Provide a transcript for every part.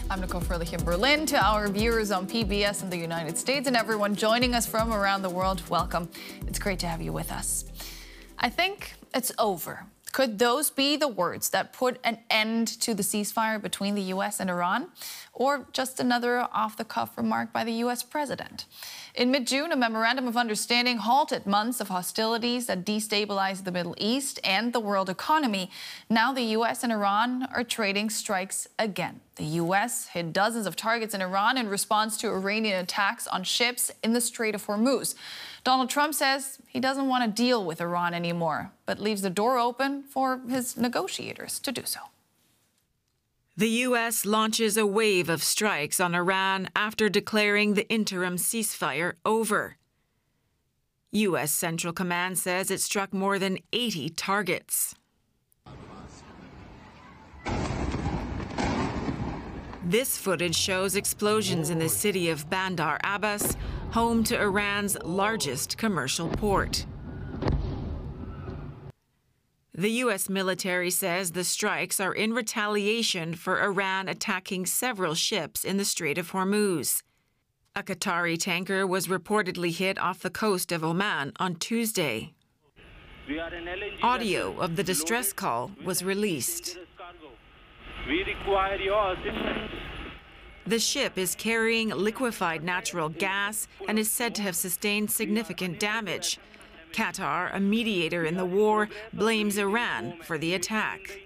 I'm Nicole Furlich in Berlin. To our viewers on PBS in the United States and everyone joining us from around the world, welcome. It's great to have you with us. I think it's over. Could those be the words that put an end to the ceasefire between the U.S. and Iran? Or just another off-the-cuff remark by the U.S. president? In mid-June, a memorandum of understanding halted months of hostilities that destabilized the Middle East and the world economy. Now the U.S. and Iran are trading strikes again. The U.S. hit dozens of targets in Iran in response to Iranian attacks on ships in the Strait of Hormuz. Donald Trump says he doesn't want to deal with Iran anymore, but leaves the door open for his negotiators to do so. The U.S. launches a wave of strikes on Iran after declaring the interim ceasefire over. U.S. Central Command says it struck more than 80 targets. This footage shows explosions in the city of Bandar Abbas, home to Iran's largest commercial port. The U.S. military says the strikes are in retaliation for Iran attacking several ships in the Strait of Hormuz. A Qatari tanker was reportedly hit off the coast of Oman on Tuesday. Audio of the distress call was released. We require your assistance. The ship is carrying liquefied natural gas and is said to have sustained significant damage. Qatar, a mediator in the war, blames Iran for the attack.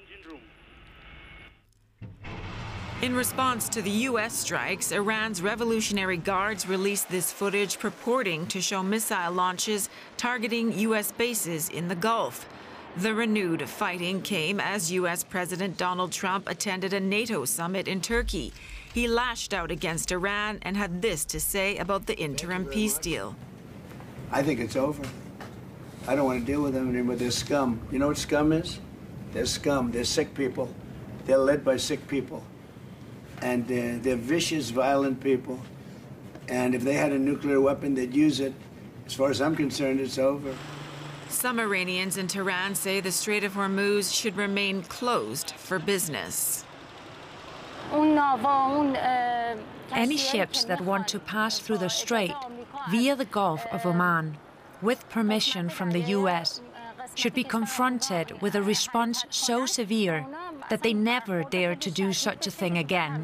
In response to the U.S. strikes, Iran's Revolutionary Guards released this footage purporting to show missile launches targeting U.S. bases in the Gulf. The renewed fighting came as U.S. President Donald Trump attended a NATO summit in Turkey. He lashed out against Iran and had this to say about the interim peace deal. I think it's over. I don't want to deal with them anymore. They're scum. You know what scum is? They're scum. They're sick people. They're led by sick people. And they're vicious, violent people. And if they had a nuclear weapon, they'd use it. As far as I'm concerned, it's over. Some Iranians in Tehran say the Strait of Hormuz should remain closed for business. Any ships that want to pass through the strait via the Gulf of Oman, with permission from the U.S., should be confronted with a response so severe that they never dare to do such a thing again.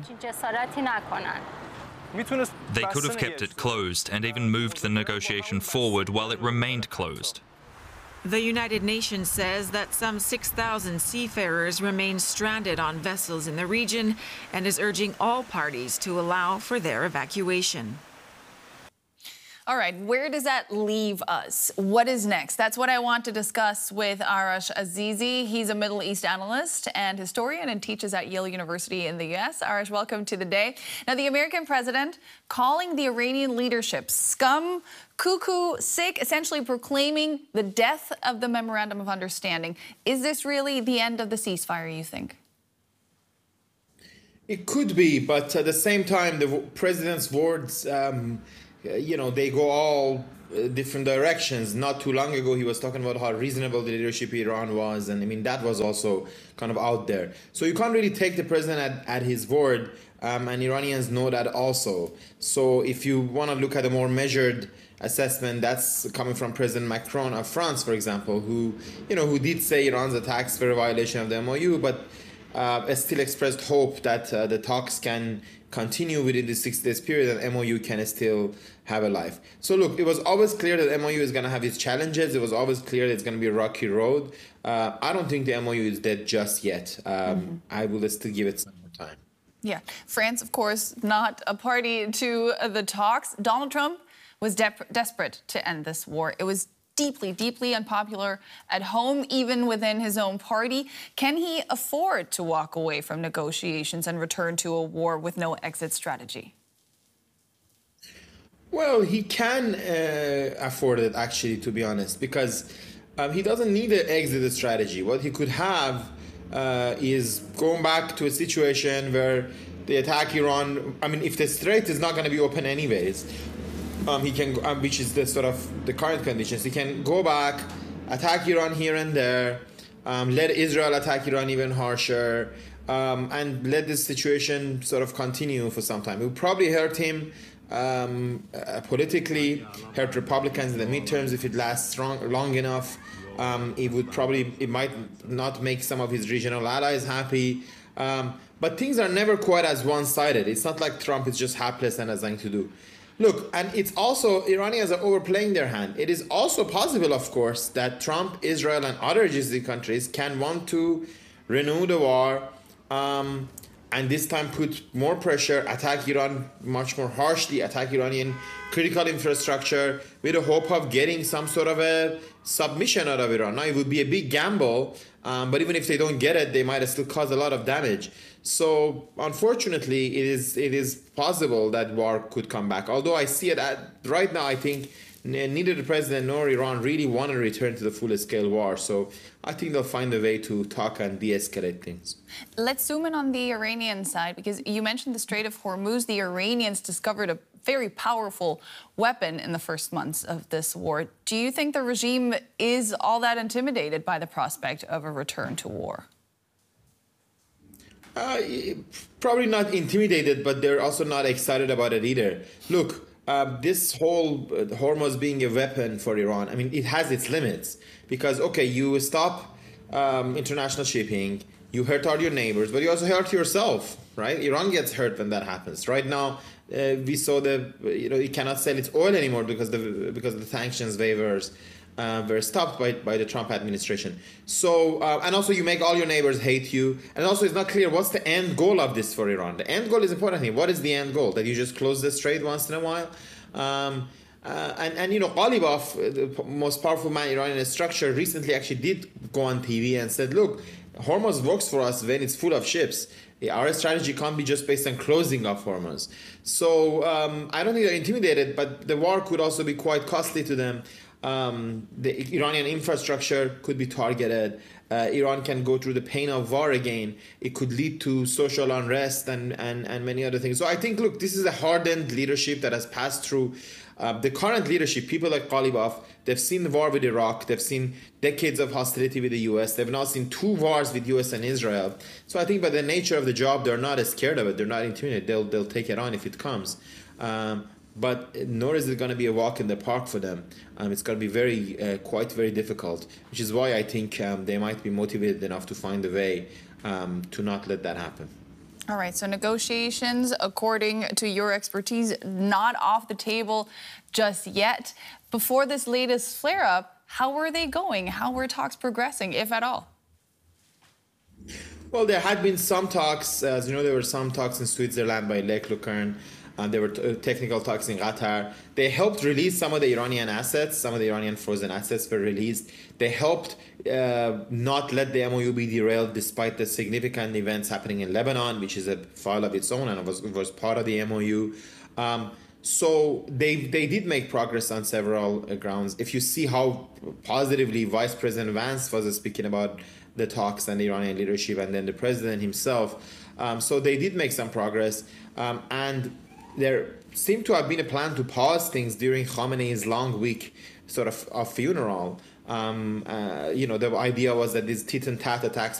They could have kept it closed and even moved the negotiation forward while it remained closed. The United Nations says that some 6,000 seafarers remain stranded on vessels in the region and is urging all parties to allow for their evacuation. All right, where does that leave us? What is next? That's what I want to discuss with Arash Azizi. He's a Middle East analyst and historian and teaches at Yale University in the U.S. Arash, welcome to the day. Now, the American president calling the Iranian leadership scum, cuckoo, sick, essentially proclaiming the death of the Memorandum of Understanding. Is this really the end of the ceasefire, you think? It could be, but at the same time, the president's words they go all different directions. Not too long ago, he was talking about how reasonable the leadership in Iran was. And I mean, that was also kind of out there. So you can't really take the president at his word. And Iranians know that also. So if you want to look at a more measured assessment, that's coming from President Macron of France, for example, who did say Iran's attacks were a violation of the MOU, but still expressed hope that the talks can continue within the 6 days period and MOU can still have a life. So look, it was always clear that MOU is going to have its challenges. It was always clear that it's going to be a rocky road. I don't think the MOU is dead just yet. I will still give it some more time. Yeah. France, of course, not a party to the talks. Donald Trump was desperate to end this war. It was deeply, deeply unpopular at home, even within his own party. Can he afford to walk away from negotiations and return to a war with no exit strategy? Well, he can afford it, actually, to be honest, because he doesn't need an exit strategy. What he could have is going back to a situation where they attack Iran. I mean, if the strait is not going to be open anyways, he can, which is the sort of the current conditions. He can go back, attack Iran here and there, let Israel attack Iran even harsher, and let this situation sort of continue for some time. It would probably hurt him politically, hurt Republicans in the midterms if it lasts long enough. It might not make some of his regional allies happy. But things are never quite as one-sided. It's not like Trump is just hapless and has nothing to do. Look, and it's also, Iranians are overplaying their hand. It is also possible, of course, that Trump, Israel, and other GCC countries can want to renew the war, and this time put more pressure, attack Iran much more harshly, attack Iranian critical infrastructure with the hope of getting some sort of a submission out of Iran. Now, it would be a big gamble, but even if they don't get it, they might still cause a lot of damage. So, unfortunately, it is possible that war could come back. Although I see it right now, I think neither the president nor Iran really want to return to the full-scale war. So I think they'll find a way to talk and de-escalate things. Let's zoom in on the Iranian side, because you mentioned the Strait of Hormuz. The Iranians discovered a very powerful weapon in the first months of this war. Do you think the regime is all that intimidated by the prospect of a return to war? Probably not intimidated, but they're also not excited about it either. Look, this whole Hormuz being a weapon for Iran, I mean, it has its limits. Because, okay, you stop international shipping, you hurt all your neighbors, but you also hurt yourself, right? Iran gets hurt when that happens. Right now, we saw it cannot sell its oil anymore because of the sanctions waivers were stopped by the Trump administration. So, and also you make all your neighbors hate you. And also it's not clear what's the end goal of this for Iran. The end goal is important here. What is the end goal? That you just close the strait once in a while? And Ghalibaf, the most powerful man in Iranian structure, recently actually did go on TV and said, look, Hormuz works for us when it's full of ships. Our strategy can't be just based on closing off Hormuz. So I don't think they're intimidated, but the war could also be quite costly to them. The Iranian infrastructure could be targeted. Iran can go through the pain of war again. It could lead to social unrest and many other things. So I think, look, this is a hardened leadership that has passed through. The current leadership, people like Ghalibaf, they've seen the war with Iraq. They've seen decades of hostility with the U.S. They've now seen 2 wars with U.S. and Israel. So I think by the nature of the job, they're not as scared of it. They're not intimidated. They'll take it on if it comes. But nor is it going to be a walk in the park for them. It's going to be very difficult, which is why I think they might be motivated enough to find a way to not let that happen. All right, so negotiations, according to your expertise, not off the table just yet. Before this latest flare-up, how were they going? How were talks progressing, if at all? Well, there had been some talks. As you know, there were some talks in Switzerland by Lech Lucerne. There were technical talks in Qatar. They helped release some of the Iranian assets. Some of the Iranian frozen assets were released. They helped not let the MOU be derailed despite the significant events happening in Lebanon, which is a file of its own and was part of the MOU. So they did make progress on several grounds. If you see how positively Vice President Vance was speaking about the talks and the Iranian leadership, and then the president himself. So they did make some progress. And there seemed to have been a plan to pause things during Khamenei's long week sort of funeral. The idea was that these tit and tat attacks